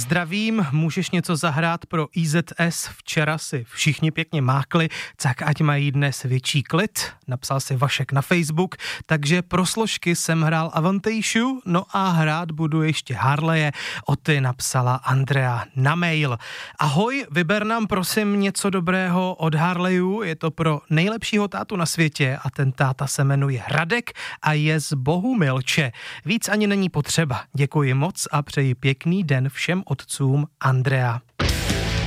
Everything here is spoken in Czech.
Zdravím, můžeš něco zahrát pro IZS, včera si všichni pěkně mákli, tak ať mají dnes větší klid, napsal si Vašek na Facebook, takže pro složky jsem hrál Avantejšu, no a hrát budu ještě Harleje, o ty napsala Andrea na mail. Ahoj, vyber nám prosím něco dobrého od Harlejů, je to pro nejlepšího tátu na světě a ten táta se jmenuje Radek a je z Bohumilče. Víc ani není potřeba. Děkuji moc a přeji pěkný den všem otcům, Andrea.